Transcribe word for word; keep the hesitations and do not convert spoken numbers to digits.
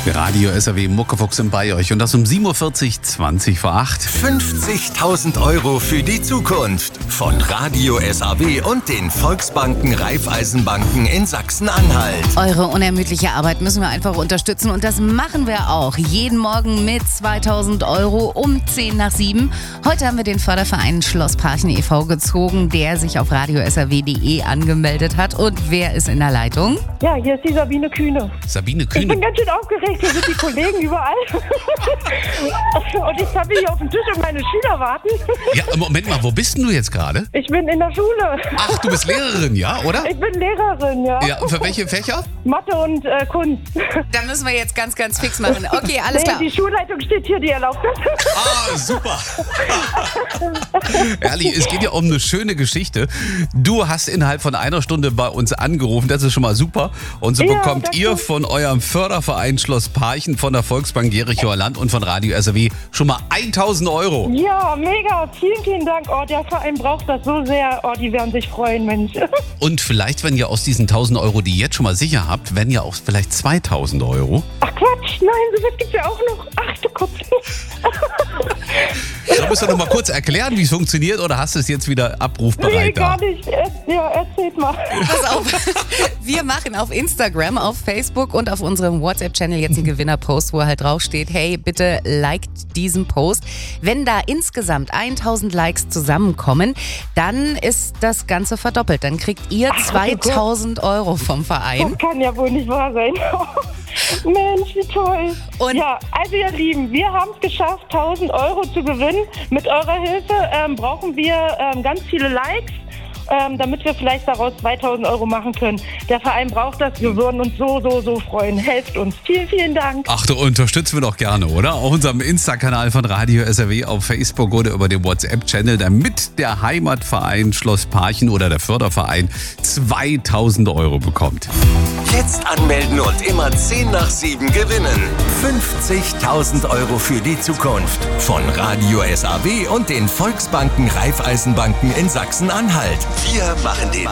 Radio S R W Muckefuchs sind bei euch und das um sieben Uhr vierzig, zwanzig vor acht. fünfzigtausend Euro für die Zukunft von Radio S R W und den Volksbanken Raiffeisenbanken in Sachsen-Anhalt. Eure unermüdliche Arbeit müssen wir einfach unterstützen und das machen wir auch. Jeden Morgen mit zweitausend Euro um zehn nach sieben. Heute haben wir den Förderverein Schloss Parchen e V gezogen, der sich auf radio s r w punkt d e angemeldet hat. Und wer ist in der Leitung? Ja, hier ist die Sabine Kühne. Sabine Ich Kühne. bin ganz schön aufgeregt, hier sind die Kollegen überall. Und ich habe hier auf dem Tisch und meine Schüler warten. Ja, Moment mal, wo bist denn du jetzt gerade? Ich bin in der Schule. Ach, du bist Lehrerin, ja, oder? Ich bin Lehrerin, ja. Ja, und für welche Fächer? Mathe und äh, Kunst. Da müssen wir jetzt ganz, ganz fix machen. Okay, alles Nee, klar. die Schulleitung steht hier, die erlaubt das. Ah, super. Ehrlich, es geht ja um eine schöne Geschichte. Du hast innerhalb von einer Stunde bei uns angerufen, das ist schon mal super. Und so Ja, bekommt danke. ihr von eurem Förderverein Schloss Parchen, von der Volksbank Jerichower Land und von Radio S R W schon mal tausend Euro. Ja, mega. Vielen, vielen Dank. Oh, der Verein braucht das so sehr. Oh, die werden sich freuen, Mensch. Und vielleicht, wenn ihr aus diesen tausend Euro, die ihr jetzt schon mal sicher habt, werden ja auch vielleicht zweitausend Euro. Ach Quatsch, nein, sowas gibt's ja auch noch. Ach du Kopf. Da musst du noch mal kurz erklären, wie es funktioniert, oder hast du es jetzt wieder abrufbereit Nee, da? gar nicht. Er, ja, erzählt mal. Pass auf, wir machen auf Instagram, auf Facebook und auf unserem WhatsApp-Channel jetzt einen Gewinner-Post, wo halt draufsteht, hey, bitte liked diesen Post. Wenn da insgesamt tausend Likes zusammenkommen, dann ist das Ganze verdoppelt. Dann kriegt ihr Ach, zweitausend Euro vom Verein. Das kann ja wohl nicht wahr sein. Mensch, wie toll. Und- ja, also ihr Lieben, wir haben es geschafft, tausend Euro zu gewinnen. Mit eurer Hilfe ähm, brauchen wir ähm, ganz viele Likes, ähm, damit wir vielleicht daraus zweitausend Euro machen können. Der Verein braucht das, wir würden uns so, so, so freuen. Helft uns. Vielen, vielen Dank. Ach, du unterstützen wir doch gerne, oder? Auf unserem Insta-Kanal von Radio S R W auf Facebook oder über den WhatsApp-Channel, damit der Heimatverein Schloss Parchen oder der Förderverein zweitausend Euro bekommt. Jetzt anmelden und immer zehn nach sieben gewinnen. fünfzigtausend Euro für die Zukunft von Radio S R W und den Volksbanken Raiffeisenbanken in Sachsen-Anhalt. Wir machen den